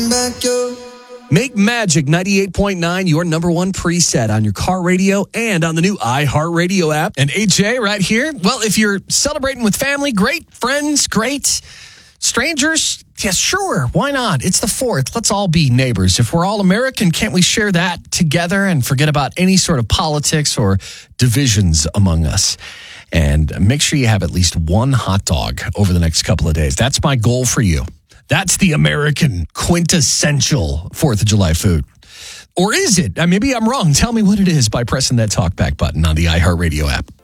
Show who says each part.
Speaker 1: Make Magic 98.9 your number one preset on your car radio and on the new iHeartRadio app. And AJ right here. Well, if you're celebrating with family, great. Friends, great. Strangers, yes, sure. Why not? It's the 4th. Let's all be neighbors. If we're all American, can't we share that together and forget about any sort of politics or divisions among us? And make sure you have at least one hot dog over the next couple of days. That's my goal for you. That's the American quintessential 4th of July food. Or is it? Maybe I'm wrong. Tell me what it is by pressing that talkback button on the iHeartRadio app.